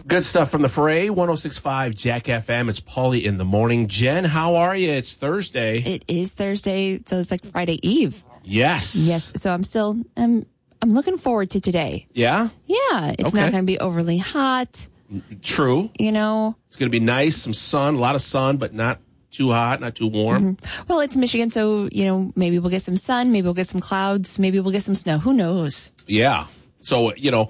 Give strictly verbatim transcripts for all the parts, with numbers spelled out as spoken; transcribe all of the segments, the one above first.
Good stuff from the Fray, one oh six point five Jack F M. It's Paulie in the morning. Jen, how are you? It's Thursday. It is Thursday, so it's like Friday Eve. Yes. Yes, so I'm still, I'm, I'm looking forward to today. Yeah? Yeah, it's Okay. not going to be overly hot. True. You know? It's going to be nice, some sun, a lot of sun, but not too hot, not too warm. Mm-hmm. Well, it's Michigan, so, you know, maybe we'll get some sun, maybe we'll get some clouds, maybe we'll get some snow. Who knows? Yeah. So, you know,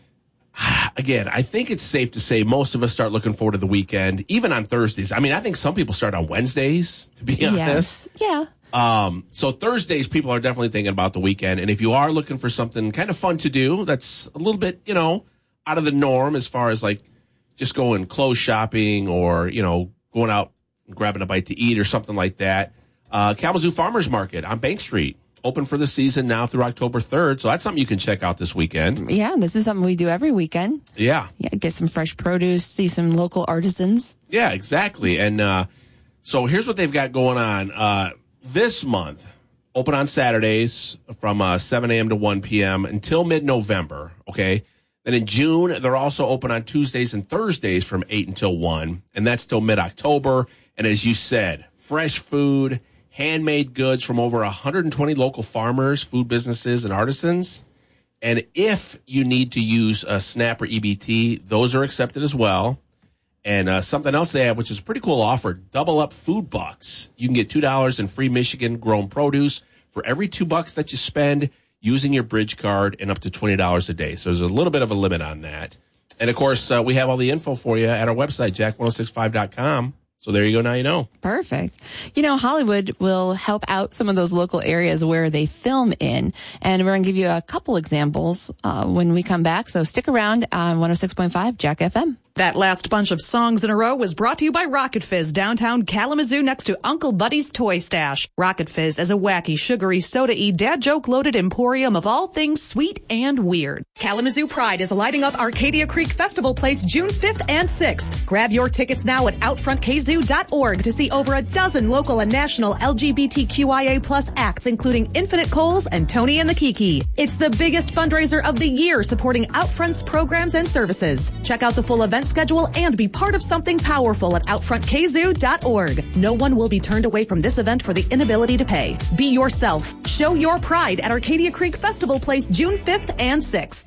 again, I think it's safe to say most of us start looking forward to the weekend, even on Thursdays. I mean, I think some people start on Wednesdays, to be honest. Yes. Yeah. Um, so Thursdays, people are definitely thinking about the weekend. And if you are looking for something kind of fun to do, that's a little bit, you know, out of the norm as far as like just going clothes shopping or, you know, going out and grabbing a bite to eat or something like that. Uh, Kalamazoo Farmers Market on Bank Street, open for the season now through October third. So that's something you can check out this weekend. Yeah, this is something we do every weekend. Yeah. Yeah, get some fresh produce, see some local artisans. Yeah, exactly. And uh, so here's what they've got going on. Uh, this month, open on Saturdays from uh, seven a.m. to one p.m. until mid-November, okay? Then in June, they're also open on Tuesdays and Thursdays from eight until one, and that's till mid-October. And as you said, fresh food, handmade goods from over one hundred twenty local farmers, food businesses, and artisans. And if you need to use a SNAP or E B T, those are accepted as well. And uh, something else they have, which is a pretty cool offer, Double Up Food Bucks. You can get two dollars in free Michigan-grown produce for every two bucks that you spend using your Bridge card, and up to twenty dollars a day. So there's a little bit of a limit on that. And, of course, uh, we have all the info for you at our website, jack ten sixty-five dot com. So there you go. Now you know. Perfect. You know, Hollywood will help out some of those local areas where they film in. And we're going to give you a couple examples uh, when we come back. So stick around on one oh six point five Jack F M. That last bunch of songs in a row was brought to you by Rocket Fizz, downtown Kalamazoo next to Uncle Buddy's Toy Stash. Rocket Fizz is a wacky, sugary, soda-y, dad joke-loaded emporium of all things sweet and weird. Kalamazoo Pride is lighting up Arcadia Creek Festival Place June fifth and sixth. Grab your tickets now at out front k zoo dot org to see over a dozen local and national L G B T Q I A plus acts, including Infinite Coles and Tony and the Kiki. It's the biggest fundraiser of the year, supporting Outfront's programs and services. Check out the full event schedule and be part of something powerful at out front k zoo dot org. No one will be turned away from this event for the inability to pay. Be yourself. Show your pride at Arcadia Creek Festival Place June fifth and sixth.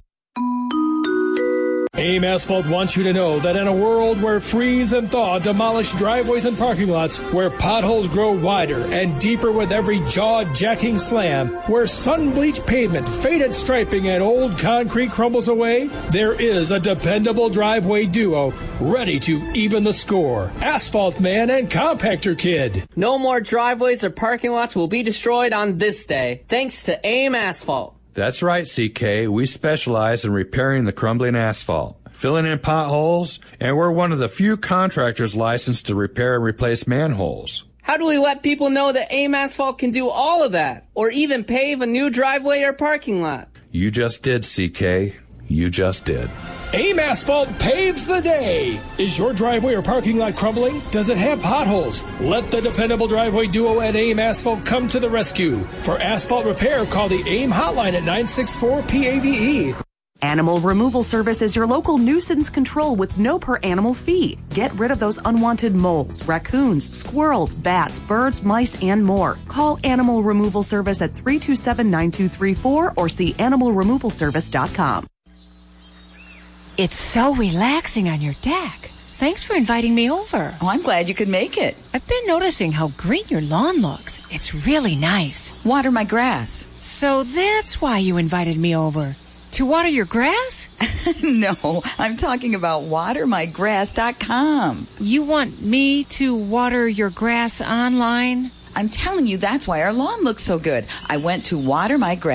AIM Asphalt wants you to know that in a world where freeze and thaw demolish driveways and parking lots, where potholes grow wider and deeper with every jaw-jacking slam, where sun-bleached pavement, faded striping, and old concrete crumbles away, there is a dependable driveway duo ready to even the score. Asphalt Man and Compactor Kid. No more driveways or parking lots will be destroyed on this day, thanks to AIM Asphalt. That's right, C K. We specialize in repairing the crumbling asphalt, filling in potholes, and we're one of the few contractors licensed to repair and replace manholes. How do we let people know that AIM Asphalt can do all of that, or even pave a new driveway or parking lot? You just did, C K. You just did. AIM Asphalt paves the day. Is your driveway or parking lot crumbling? Does it have potholes? Let the dependable driveway duo at AIM Asphalt come to the rescue. For asphalt repair, call the AIM hotline at nine six four P A V E. Animal Removal Service is your local nuisance control with no per animal fee. Get rid of those unwanted moles, raccoons, squirrels, bats, birds, mice, and more. Call Animal Removal Service at three two seven, nine two three four or see animal removal service dot com. It's so relaxing on your deck. Thanks for inviting me over. Oh, I'm glad you could make it. I've been noticing how green your lawn looks. It's really nice. Water my grass. So that's why you invited me over. To water your grass? No, I'm talking about water my grass dot com. You want me to water your grass online? I'm telling you, that's why our lawn looks so good. I went to water my grass.